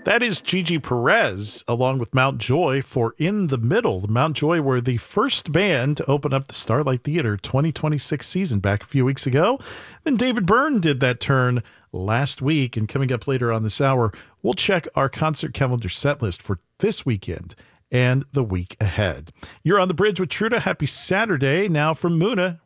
That is Gigi Perez along with Mount Joy for In the Middle. The Mount Joy were the first band to open up the Starlight Theater 2026 season back a few weeks ago. Then David Byrne did that turn last week. And coming up later on this hour, we'll check our concert calendar set list for this weekend and the week ahead. You're on the bridge with Truda. Happy Saturday. Now from Muna,